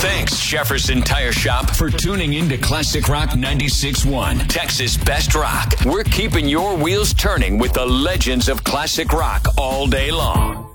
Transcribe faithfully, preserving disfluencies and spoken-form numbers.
Thanks, Jefferson Tire Shop, for tuning in to Classic Rock ninety-six point one, Texas Best Rock. We're keeping your wheels turning with the legends of classic rock all day long.